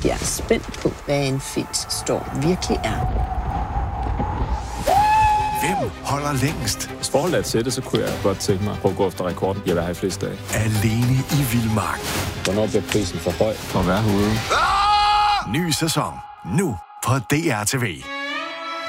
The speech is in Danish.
Jeg er spændt på, hvad en finsk storm virkelig er. Hvem holder længst? Hvis forholdet er til det, så kunne jeg godt tænke mig at prøve at gå efter rekorden. Jeg vil have i flest dage. Alene i vildmark. Hvornår bliver prisen for høj for at være herude? Ny sæson. Nu på DR TV.